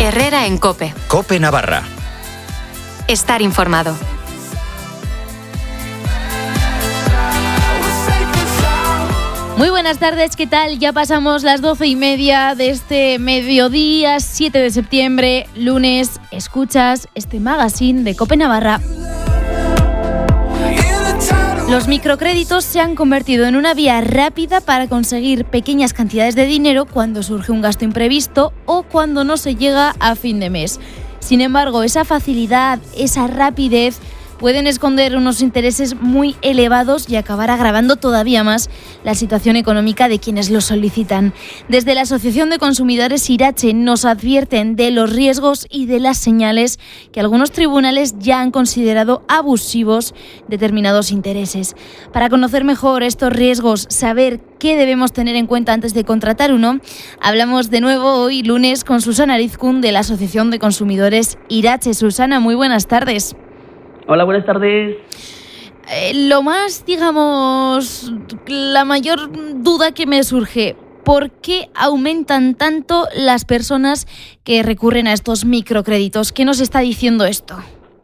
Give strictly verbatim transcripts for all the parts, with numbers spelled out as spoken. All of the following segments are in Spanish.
Herrera en COPE. COPE Navarra. Estar informado. Muy buenas tardes, ¿qué tal? Ya pasamos las doce y media de este mediodía, siete de septiembre, lunes. Escuchas este magazine de COPE Navarra. Los microcréditos se han convertido en una vía rápida para conseguir pequeñas cantidades de dinero cuando surge un gasto imprevisto o cuando no se llega a fin de mes. Sin embargo, esa facilidad, esa rapidez pueden esconder unos intereses muy elevados y acabar agravando todavía más la situación económica de quienes lo solicitan. Desde la Asociación de Consumidores Irache nos advierten de los riesgos y de las señales que algunos tribunales ya han considerado abusivos determinados intereses. Para conocer mejor estos riesgos, saber qué debemos tener en cuenta antes de contratar uno, hablamos de nuevo hoy lunes con Susana Arizkun de la Asociación de Consumidores Irache. Susana, muy buenas tardes. Hola, buenas tardes. Eh, lo más, digamos, la mayor duda que me surge, ¿por qué aumentan tanto las personas que recurren a estos microcréditos? ¿Qué nos está diciendo esto?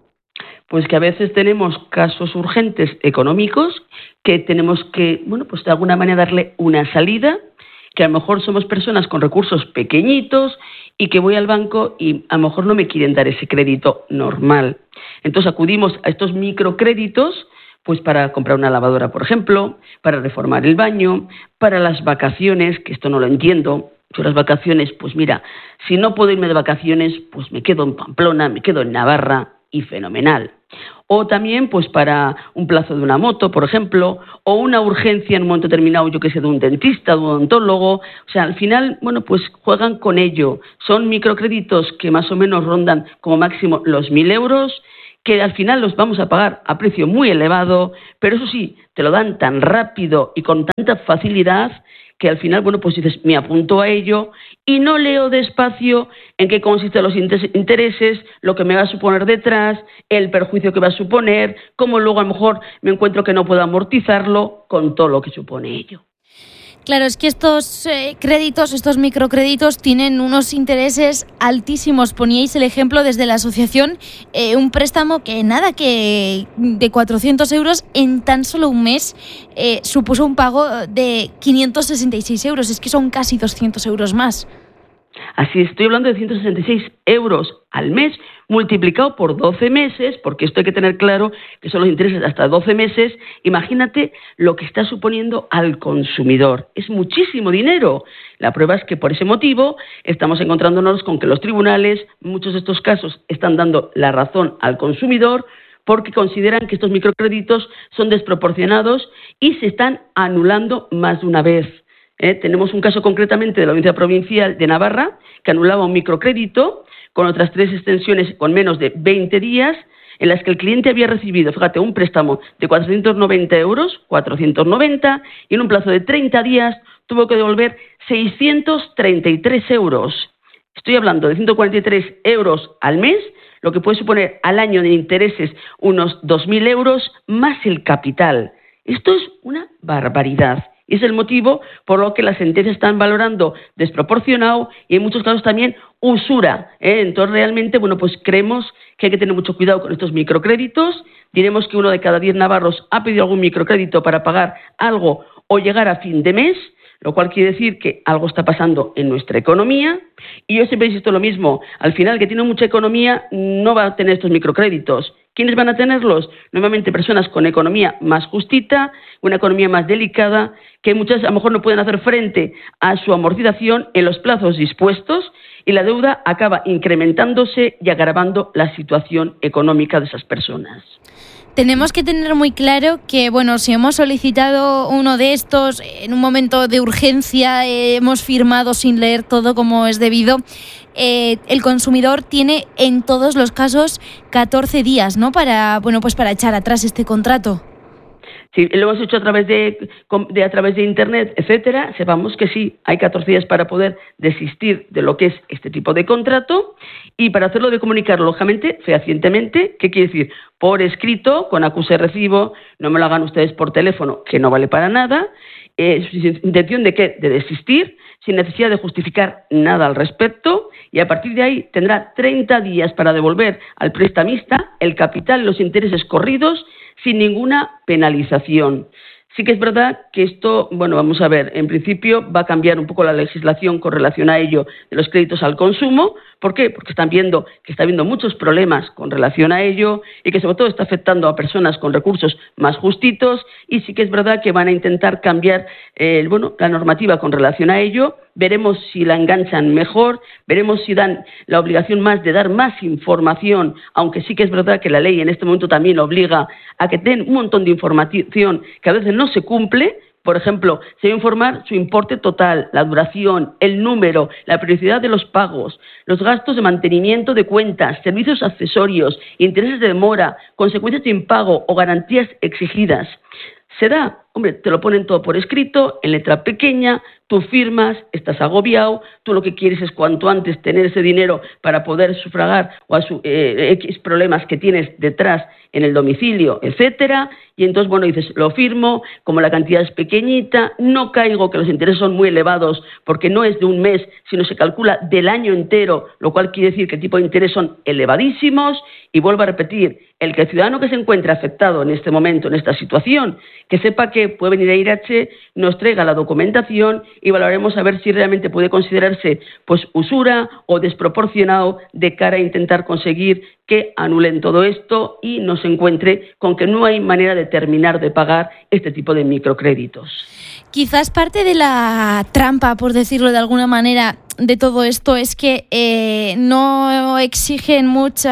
Pues que a veces tenemos casos urgentes económicos que tenemos que, bueno, pues de alguna manera darle una salida, que a lo mejor somos personas con recursos pequeñitos y que voy al banco y a lo mejor no me quieren dar ese crédito normal. Entonces acudimos a estos microcréditos pues para comprar una lavadora, por ejemplo, para reformar el baño, para las vacaciones, que esto no lo entiendo. Yo las vacaciones, pues mira, si no puedo irme de vacaciones, pues me quedo en Pamplona, me quedo en Navarra y fenomenal. O también pues para un plazo de una moto, por ejemplo, o una urgencia en un momento determinado, yo que sé, de un dentista, de un odontólogo. O sea, al final, bueno, pues juegan con ello. Son microcréditos que más o menos rondan como máximo los mil euros, que al final los vamos a pagar a precio muy elevado, pero eso sí, te lo dan tan rápido y con tanta facilidad que al final, bueno, pues dices, me apunto a ello y no leo despacio en qué consisten los intereses, lo que me va a suponer detrás, el perjuicio que va a suponer, cómo luego a lo mejor me encuentro que no puedo amortizarlo con todo lo que supone ello. Claro, es que estos eh, créditos, estos microcréditos tienen unos intereses altísimos. Poníais el ejemplo desde la asociación, eh, un préstamo que nada, que de cuatrocientos euros en tan solo un mes eh, supuso un pago de quinientos sesenta y seis euros. Es que son casi doscientos euros más. Así, estoy hablando de ciento sesenta y seis euros al mes multiplicado por doce meses, porque esto hay que tener claro que son los intereses hasta doce meses. Imagínate lo que está suponiendo al consumidor. Es muchísimo dinero. La prueba es que por ese motivo estamos encontrándonos con que los tribunales, muchos de estos casos, están dando la razón al consumidor porque consideran que estos microcréditos son desproporcionados y se están anulando más de una vez. Eh, tenemos un caso concretamente de la Audiencia Provincial de Navarra que anulaba un microcrédito con otras tres extensiones con menos de veinte días en las que el cliente había recibido, fíjate, un préstamo de cuatrocientos noventa euros, cuatrocientos noventa, y en un plazo de treinta días tuvo que devolver seiscientos treinta y tres euros. Estoy hablando de ciento cuarenta y tres euros al mes, lo que puede suponer al año de intereses unos dos mil euros más el capital. Esto es una barbaridad. Es el motivo por lo que las sentencias están valorando desproporcionado y en muchos casos también usura. ¿eh? Entonces, realmente, bueno, pues creemos que hay que tener mucho cuidado con estos microcréditos. Diremos que uno de cada diez navarros ha pedido algún microcrédito para pagar algo o llegar a fin de mes, lo cual quiere decir que algo está pasando en nuestra economía. Y yo siempre insisto lo mismo, al final el que tiene mucha economía no va a tener estos microcréditos. ¿Quiénes van a tenerlos? Normalmente personas con economía más justita, una economía más delicada, que muchas a lo mejor no pueden hacer frente a su amortización en los plazos dispuestos y la deuda acaba incrementándose y agravando la situación económica de esas personas. Tenemos que tener muy claro que, bueno, si hemos solicitado uno de estos en un momento de urgencia, eh, hemos firmado sin leer todo como es debido, eh, el consumidor tiene en todos los casos catorce días, ¿no? Para, bueno, pues para echar atrás este contrato. Si lo hemos hecho a través de, de a través de internet, etcétera, sepamos que sí, hay catorce días para poder desistir de lo que es este tipo de contrato y para hacerlo de comunicarlo lógicamente, fehacientemente, ¿qué quiere decir? Por escrito, con acuse de recibo, no me lo hagan ustedes por teléfono, que no vale para nada. Eh, intención de qué? De desistir, sin necesidad de justificar nada al respecto, y a partir de ahí tendrá treinta días para devolver al prestamista el capital y los intereses corridos sin ninguna penalización. Sí que es verdad que esto, bueno, vamos a ver, en principio va a cambiar un poco la legislación con relación a ello de los créditos al consumo. ¿Por qué? Porque están viendo que está habiendo muchos problemas con relación a ello y que sobre todo está afectando a personas con recursos más justitos, y sí que es verdad que van a intentar cambiar eh, bueno, la normativa con relación a ello. Veremos si la enganchan mejor, veremos si dan la obligación más de dar más información, aunque sí que es verdad que la ley en este momento también obliga a que den un montón de información que a veces no se cumple. Por ejemplo, se debe informar su importe total, la duración, el número, la periodicidad de los pagos, los gastos de mantenimiento de cuentas, servicios accesorios, intereses de demora, consecuencias de impago o garantías exigidas. Se da, hombre, te lo ponen todo por escrito, en letra pequeña, tú firmas, estás agobiado, tú lo que quieres es cuanto antes tener ese dinero para poder sufragar o a su, eh, X problemas que tienes detrás en el domicilio, etcétera, y entonces, bueno, dices, lo firmo, como la cantidad es pequeñita, no caigo que los intereses son muy elevados porque no es de un mes, sino se calcula del año entero, lo cual quiere decir que el tipo de interés son elevadísimos, y vuelvo a repetir, el que el ciudadano que se encuentra afectado en este momento, en esta situación, que sepa que puede venir a IRACHE, nos traiga la documentación y valoraremos a ver si realmente puede considerarse pues usura o desproporcionado de cara a intentar conseguir que anulen todo esto y nos encuentre con que no hay manera de terminar de pagar este tipo de microcréditos. Quizás parte de la trampa, por decirlo de alguna manera, de todo esto es que eh, no exigen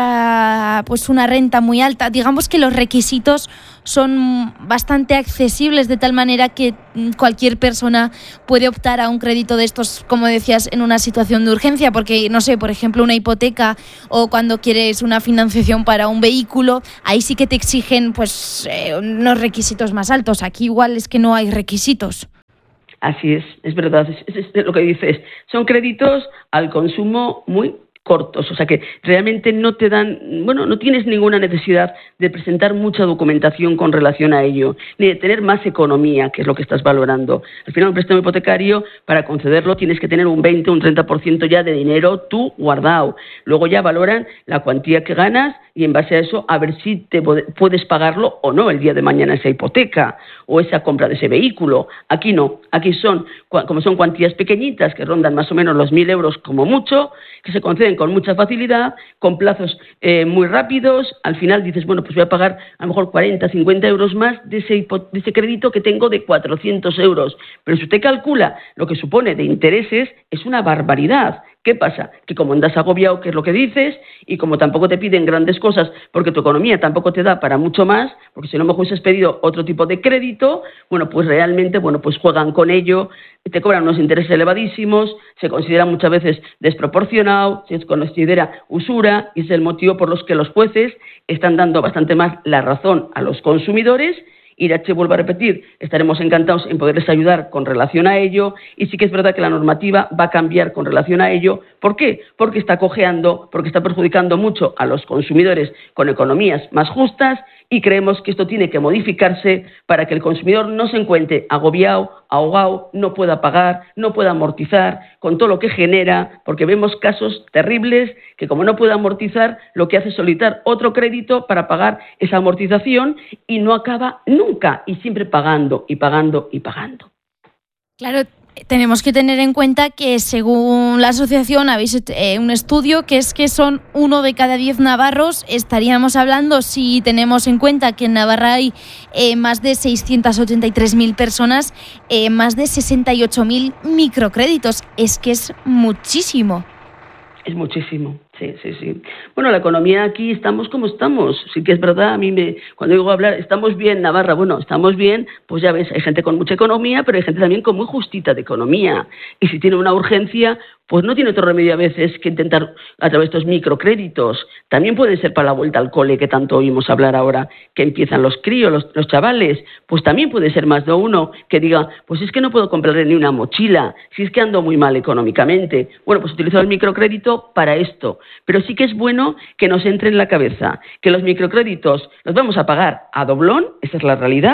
mucha, pues una renta muy alta. Digamos que los requisitos son bastante accesibles, de tal manera que cualquier persona puede optar a un crédito de estos, como decías, en una situación de urgencia, porque, no sé, por ejemplo, una hipoteca o cuando quieres una financiación para un vehículo, ahí sí que te exigen pues eh, unos requisitos más altos. Aquí igual es que no hay requisitos. Así es, es verdad, es, es, es lo que dices. Son créditos al consumo muy cortos, o sea que realmente no te dan, bueno, no tienes ninguna necesidad de presentar mucha documentación con relación a ello, ni de tener más economía, que es lo que estás valorando. Al final, un préstamo hipotecario, para concederlo, tienes que tener un veinte o un treinta por ciento ya de dinero tú guardado. Luego ya valoran la cuantía que ganas y en base a eso a ver si te puedes pagarlo o no el día de mañana esa hipoteca o esa compra de ese vehículo. Aquí no, aquí son, como son cuantías pequeñitas que rondan más o menos los mil euros como mucho, que se conceden con mucha facilidad, con plazos eh, muy rápidos. Al final dices, bueno, pues voy a pagar a lo mejor cuarenta, cincuenta euros más de ese, de ese crédito que tengo de cuatrocientos euros. Pero si usted calcula lo que supone de intereses, es una barbaridad. ¿Qué pasa? Que como andas agobiado, que es lo que dices, y como tampoco te piden grandes cosas, porque tu economía tampoco te da para mucho más, porque si no mejor hubieses pedido otro tipo de crédito, bueno, pues realmente, bueno, pues juegan con ello, te cobran unos intereses elevadísimos, se considera muchas veces desproporcionado, se considera usura, y es el motivo por los que los jueces están dando bastante más la razón a los consumidores. IRACHE, vuelvo a repetir, estaremos encantados en poderles ayudar con relación a ello, y sí que es verdad que la normativa va a cambiar con relación a ello. ¿Por qué? Porque está cojeando, porque está perjudicando mucho a los consumidores con economías más justas, y creemos que esto tiene que modificarse para que el consumidor no se encuentre agobiado, ahogado, no pueda pagar, no pueda amortizar con todo lo que genera, porque vemos casos terribles que como no puede amortizar, lo que hace es solicitar otro crédito para pagar esa amortización y no acaba nunca, y siempre pagando y pagando y pagando. Claro, tenemos que tener en cuenta que según la asociación habéis eh, un estudio que es que son uno de cada diez navarros. Estaríamos hablando, si tenemos en cuenta que en Navarra hay eh, más de seiscientas ochenta y tres mil personas, eh, más de sesenta y ocho mil microcréditos. Es que es muchísimo. Es muchísimo. Sí, sí, sí. Bueno, la economía aquí estamos como estamos. Sí que es verdad, a mí me, cuando digo hablar, estamos bien, Navarra, bueno, estamos bien, pues ya ves, hay gente con mucha economía, pero hay gente también con muy justita de economía. Y si tiene una urgencia, pues no tiene otro remedio a veces que intentar a través de estos microcréditos. También puede ser para la vuelta al cole, que tanto oímos hablar ahora, que empiezan los críos, los, los chavales. Pues también puede ser más de uno que diga, pues es que no puedo comprarle ni una mochila, si es que ando muy mal económicamente. Bueno, pues utilizo el microcrédito para esto. Pero sí que es bueno que nos entre en la cabeza que los microcréditos los vamos a pagar a doblón, esa es la realidad,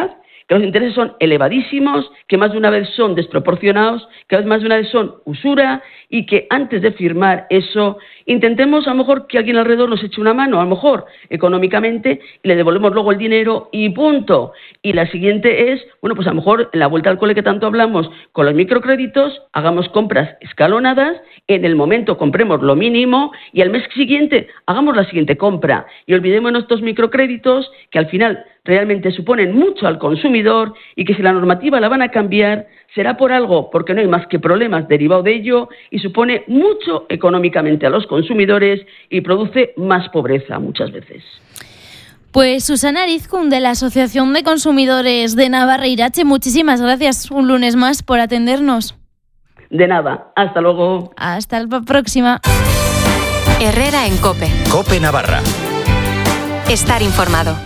que los intereses son elevadísimos, que más de una vez son desproporcionados, que más de una vez son usura y que antes de firmar eso intentemos a lo mejor que alguien alrededor nos eche una mano, a lo mejor económicamente, y le devolvemos luego el dinero y punto. Y la siguiente es, bueno, pues a lo mejor en la vuelta al cole que tanto hablamos con los microcréditos, hagamos compras escalonadas, en el momento compremos lo mínimo y al mes siguiente hagamos la siguiente compra y olvidémonos estos microcréditos que al final realmente suponen mucho al consumidor y que si la normativa la van a cambiar será por algo, porque no hay más que problemas derivados de ello y supone mucho económicamente a los consumidores y produce más pobreza muchas veces. Pues Susana Arizkun, de la Asociación de Consumidores de Navarra Irache, muchísimas gracias un lunes más por atendernos. De nada, hasta luego. Hasta la próxima. Herrera en COPE. COPE Navarra. Estar informado.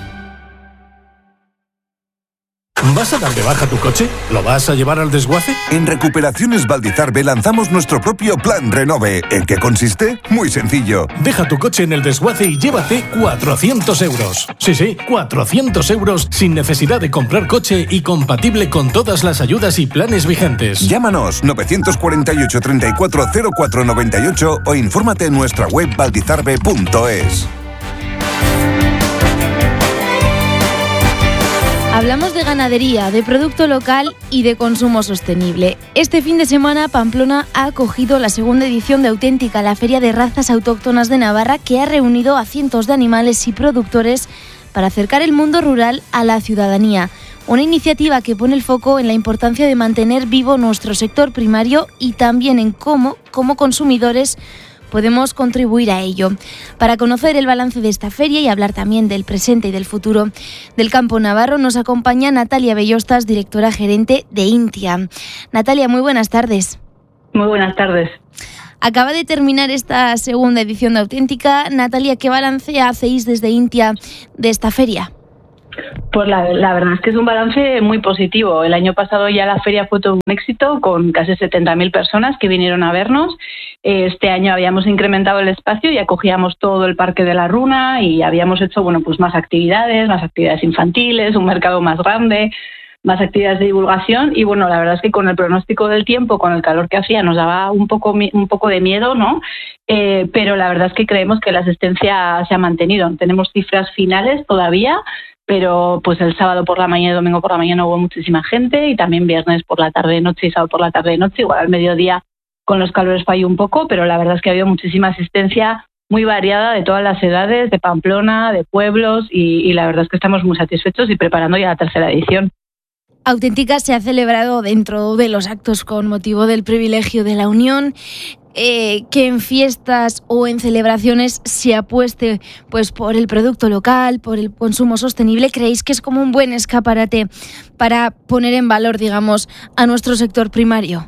¿Vas a dar de baja tu coche? ¿Lo vas a llevar al desguace? En Recuperaciones Valdizarbe lanzamos nuestro propio Plan Renove. ¿En qué consiste? Muy sencillo. Deja tu coche en el desguace y llévate cuatrocientos euros. Sí, sí, cuatrocientos euros sin necesidad de comprar coche y compatible con todas las ayudas y planes vigentes. Llámanos novecientos cuarenta y ocho, treinta y cuatro, cero cuatro noventa y ocho o infórmate en nuestra web valdizarbe punto es. Hablamos de ganadería, de producto local y de consumo sostenible. Este fin de semana Pamplona ha acogido la segunda edición de Auténtica, la feria de razas autóctonas de Navarra, que ha reunido a cientos de animales y productores para acercar el mundo rural a la ciudadanía. Una iniciativa que pone el foco en la importancia de mantener vivo nuestro sector primario y también en cómo, como consumidores, podemos contribuir a ello. Para conocer el balance de esta feria y hablar también del presente y del futuro del campo navarro, nos acompaña Natalia Bellostas, directora gerente de INTIA. Natalia, muy buenas tardes. Muy buenas tardes. Acaba de terminar esta segunda edición de Auténtica. Natalia, ¿qué balance hacéis desde INTIA de esta feria? Pues la, la verdad es que es un balance muy positivo. El año pasado ya la feria fue todo un éxito, con casi setenta mil personas que vinieron a vernos. Este año habíamos incrementado el espacio y acogíamos todo el Parque de la Runa y habíamos hecho bueno pues más actividades, más actividades infantiles, un mercado más grande, más actividades de divulgación y bueno, la verdad es que con el pronóstico del tiempo, con el calor que hacía, nos daba un poco un poco de miedo, ¿no? Eh, pero la verdad es que creemos que la asistencia se ha mantenido. Tenemos cifras finales todavía, pero pues el sábado por la mañana y domingo por la mañana hubo muchísima gente y también viernes por la tarde noche y sábado por la tarde noche, igual al mediodía con los calores falló un poco, pero la verdad es que ha habido muchísima asistencia muy variada de todas las edades, de Pamplona, de pueblos y, y la verdad es que estamos muy satisfechos y preparando ya la tercera edición. Auténtica se ha celebrado dentro de los actos con motivo del privilegio de la unión. Eh, que en fiestas o en celebraciones se apueste pues por el producto local, por el consumo sostenible. ¿Creéis que es como un buen escaparate para poner en valor, digamos, a nuestro sector primario?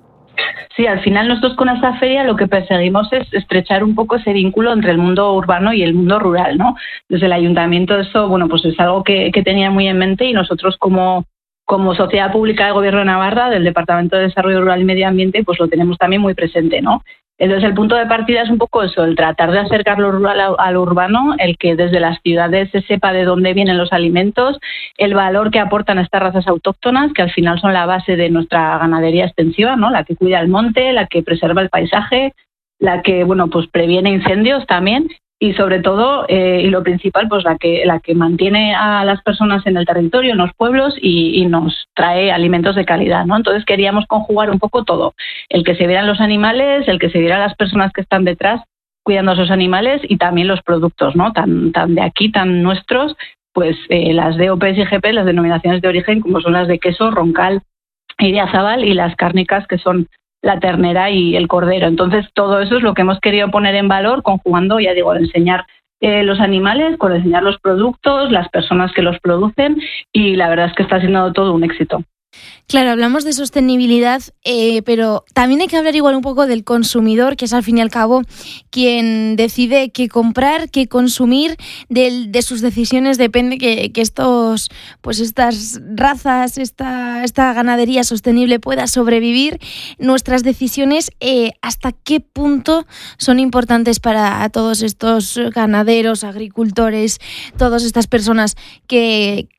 Sí, al final nosotros con esta feria lo que perseguimos es estrechar un poco ese vínculo entre el mundo urbano y el mundo rural, ¿no? Desde el ayuntamiento eso, bueno, pues es algo que, que tenía muy en mente y nosotros como Como Sociedad Pública del Gobierno de Navarra, del Departamento de Desarrollo Rural y Medio Ambiente, pues lo tenemos también muy presente, ¿no? Entonces el punto de partida es un poco eso, el tratar de acercar lo rural a lo urbano, el que desde las ciudades se sepa de dónde vienen los alimentos, el valor que aportan estas razas autóctonas, que al final son la base de nuestra ganadería extensiva, ¿no? La que cuida el monte, la que preserva el paisaje, la que, bueno, pues previene incendios también. Y sobre todo, eh, y lo principal, pues la que la que mantiene a las personas en el territorio, en los pueblos y, y nos trae alimentos de calidad, ¿no? Entonces queríamos conjugar un poco todo, el que se vieran los animales, el que se vieran las personas que están detrás cuidando a esos animales y también los productos, ¿no? Tan tan de aquí, tan nuestros, pues eh, las D O P y G P, las denominaciones de origen, como son las de queso, roncal, idiazabal y las cárnicas, que son la ternera y el cordero. Entonces, todo eso es lo que hemos querido poner en valor, conjugando, ya digo, enseñar eh, los animales, con enseñar los productos, las personas que los producen, y la verdad es que está siendo todo un éxito. Claro, hablamos de sostenibilidad, eh, pero también hay que hablar igual un poco del consumidor, que es al fin y al cabo quien decide qué comprar, qué consumir. De, de sus decisiones depende que, que estos, pues estas razas, esta, esta ganadería sostenible pueda sobrevivir. Nuestras decisiones, eh, ¿hasta qué punto son importantes para todos estos ganaderos, agricultores, todas estas personas que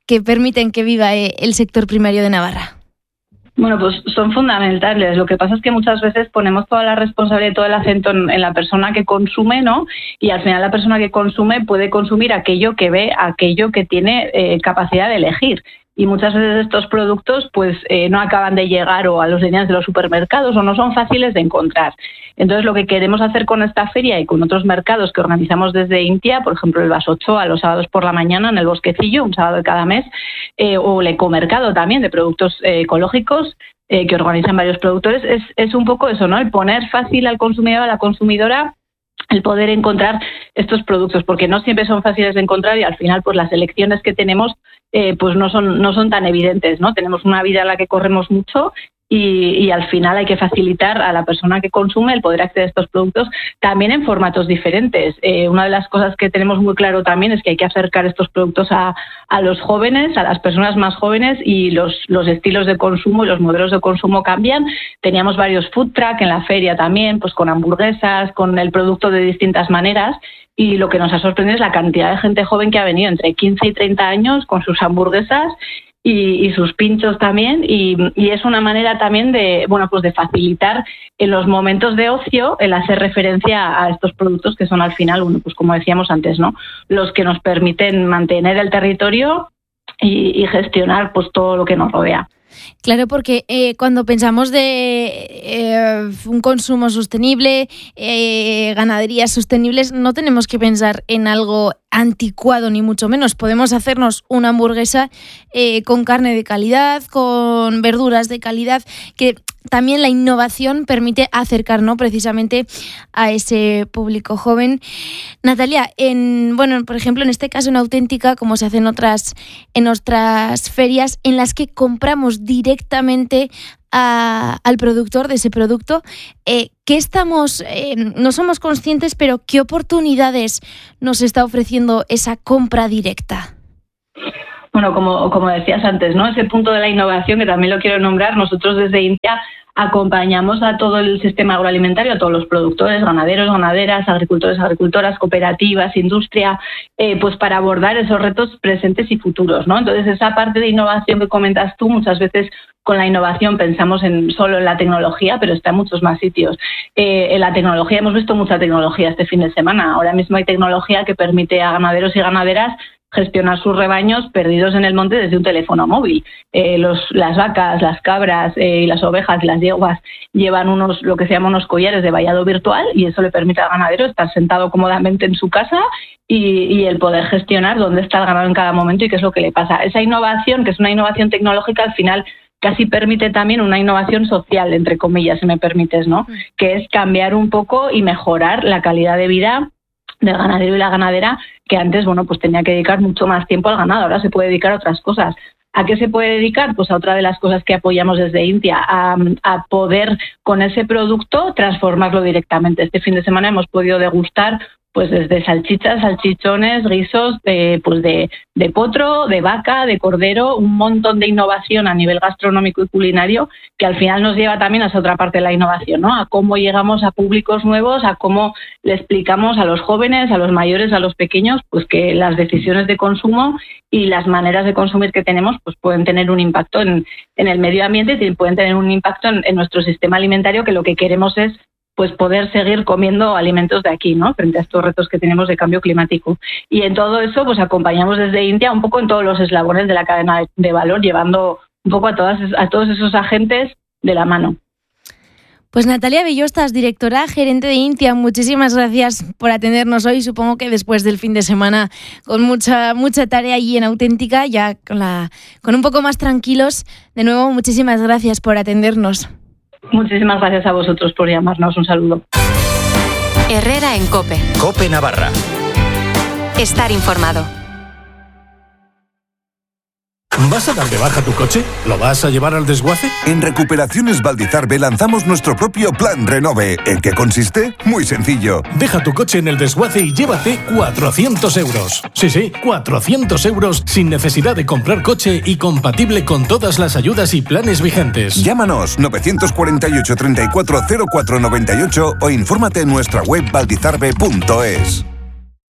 que permiten que viva el sector primario de Navarra? Bueno, pues son fundamentales. Lo que pasa es que muchas veces ponemos toda la responsabilidad y todo el acento en, en la persona que consume, ¿no? Y al final la persona que consume puede consumir aquello que ve, aquello que tiene eh, capacidad de elegir. Y muchas veces estos productos pues eh, no acaban de llegar o a los líneas de los supermercados o no son fáciles de encontrar. Entonces lo que queremos hacer con esta feria y con otros mercados que organizamos desde Intia, por ejemplo el Basochoa los sábados por la mañana en el Bosquecillo, un sábado de cada mes, eh, o el Ecomercado también de productos eh, ecológicos eh, que organizan varios productores, es, es un poco eso, ¿no? El poner fácil al consumidor, a la consumidora, el poder encontrar estos productos, porque no siempre son fáciles de encontrar y al final pues las elecciones que tenemos eh, pues no son no son tan evidentes, ¿no? Tenemos una vida en la que corremos mucho y, y al final hay que facilitar a la persona que consume el poder acceder a estos productos también en formatos diferentes. Eh, una de las cosas que tenemos muy claro también es que hay que acercar estos productos a, a los jóvenes, a las personas más jóvenes y los, los estilos de consumo y los modelos de consumo cambian. Teníamos varios food truck en la feria también, pues con hamburguesas, con el producto de distintas maneras. Y lo que nos ha sorprendido es la cantidad de gente joven que ha venido entre quince y treinta años con sus hamburguesas y, y sus pinchos también. Y, y es una manera también de, bueno, pues de facilitar en los momentos de ocio el hacer referencia a estos productos que son al final, bueno, pues como decíamos antes, ¿no? Los que nos permiten mantener el territorio y, y gestionar pues todo lo que nos rodea. Claro, porque eh, cuando pensamos de eh, un consumo sostenible, eh, ganaderías sostenibles, no tenemos que pensar en algo anticuado ni mucho menos. Podemos hacernos una hamburguesa eh, con carne de calidad, con verduras de calidad, que también la innovación permite acercar, ¿no?, precisamente a ese público joven. Natalia, en, bueno, por ejemplo, en este caso en Auténtica, como se hace en otras, en otras ferias, en las que compramos directamente a, al productor de ese producto, eh, ¿qué estamos, eh, no somos conscientes, pero qué oportunidades nos está ofreciendo esa compra directa? Bueno, como, como decías antes, ¿no? Ese punto de la innovación, que también lo quiero nombrar, nosotros desde Intia acompañamos a todo el sistema agroalimentario, a todos los productores, ganaderos, ganaderas, agricultores, agricultoras, cooperativas, industria, eh, pues para abordar esos retos presentes y futuros, ¿no? Entonces, esa parte de innovación que comentas tú, muchas veces con la innovación pensamos en solo en la tecnología, pero está en muchos más sitios. Eh, en la tecnología, hemos visto mucha tecnología este fin de semana. Ahora mismo hay tecnología que permite a ganaderos y ganaderas gestionar sus rebaños perdidos en el monte desde un teléfono móvil. Eh, los, las vacas, las cabras eh, y las ovejas y las yeguas llevan unos, lo que se llama unos collares de vallado virtual, y eso le permite al ganadero estar sentado cómodamente en su casa y, y el poder gestionar dónde está el ganado en cada momento y qué es lo que le pasa. Esa innovación, que es una innovación tecnológica, al final casi permite también una innovación social, entre comillas, si me permites, ¿no? Que es cambiar un poco y mejorar la calidad de vida del ganadero y la ganadera, que antes, bueno, pues tenía que dedicar mucho más tiempo al ganado, ahora se puede dedicar a otras cosas. ¿A qué se puede dedicar? Pues a otra de las cosas que apoyamos desde Intia, a, a poder con ese producto transformarlo directamente. Este fin de semana hemos podido degustar pues desde salchichas, salchichones, guisos de, pues de, de potro, de vaca, de cordero, un montón de innovación a nivel gastronómico y culinario que al final nos lleva también a esa otra parte de la innovación, ¿no? A cómo llegamos a públicos nuevos, a cómo le explicamos a los jóvenes, a los mayores, a los pequeños, pues que las decisiones de consumo y las maneras de consumir que tenemos pues pueden tener un impacto en, en el medio ambiente y pueden tener un impacto en, en nuestro sistema alimentario, que lo que queremos es pues poder seguir comiendo alimentos de aquí, ¿no? Frente a estos retos que tenemos de cambio climático. Y en todo eso, pues acompañamos desde Intia un poco en todos los eslabones de la cadena de valor, llevando un poco a todas a todos esos agentes de la mano. Pues Natalia Bellostas, directora gerente de Intia, muchísimas gracias por atendernos hoy. Supongo que después del fin de semana con mucha mucha tarea allí en Auténtica, ya con la con un poco más tranquilos. De nuevo, muchísimas gracias por atendernos. Muchísimas gracias a vosotros por llamarnos. Un saludo. Herrera en COPE. COPE Navarra. Estar informado. ¿Vas a dar de baja tu coche? ¿Lo vas a llevar al desguace? En Recuperaciones Valdizarbe lanzamos nuestro propio Plan Renove. ¿En qué consiste? Muy sencillo. Deja tu coche en el desguace y llévate cuatrocientos euros. Sí, sí, cuatrocientos euros sin necesidad de comprar coche y compatible con todas las ayudas y planes vigentes. Llámanos nueve cuatro ocho, treinta y cuatro cero cuatro noventa y ocho o infórmate en nuestra web valdizarbe punto es.